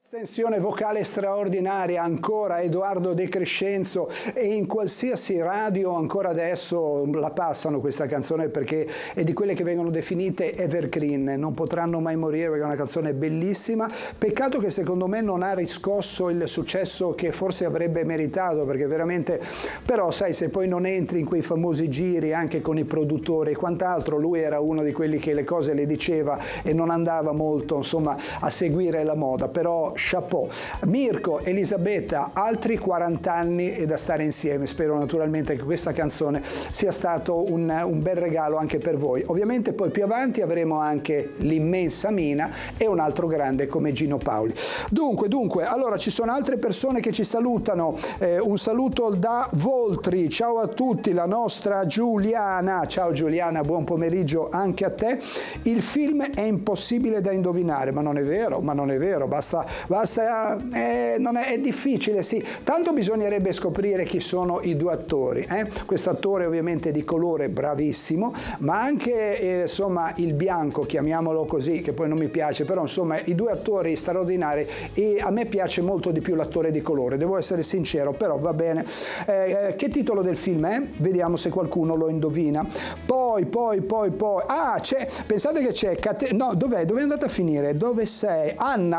Estensione vocale straordinaria, ancora Edoardo De Crescenzo, e in qualsiasi radio ancora adesso la passano questa canzone perché è di quelle che vengono definite evergreen, non potranno mai morire perché è una canzone bellissima. Peccato che secondo me non ha riscosso il successo che forse avrebbe meritato, perché veramente, però sai, se poi non entri in quei famosi giri anche con i produttori e quant'altro, lui era uno di quelli che le cose le diceva e non andava molto insomma a seguire la moda, però chapeau. Mirko, Elisabetta, altri 40 anni e da stare insieme. Spero naturalmente che questa canzone sia stato un bel regalo anche per voi. Ovviamente poi più avanti avremo anche l'immensa Mina e un altro grande come Gino Paoli. Dunque, allora ci sono altre persone che ci salutano. Un saluto da Voltri. Ciao a tutti, la nostra Giuliana. Ciao Giuliana, buon pomeriggio anche a te. Il film è impossibile da indovinare, ma non è vero, basta, è difficile, sì. Tanto bisognerebbe scoprire chi sono i due attori. Questo attore ovviamente di colore bravissimo, ma anche insomma il bianco, chiamiamolo così, che poi non mi piace, però insomma i due attori straordinari, e a me piace molto di più l'attore di colore, devo essere sincero, però va bene. Che titolo del film è? Vediamo se qualcuno lo indovina. Poi, pensate che c'è, no, dov'è andata a finire? Dove sei? Anna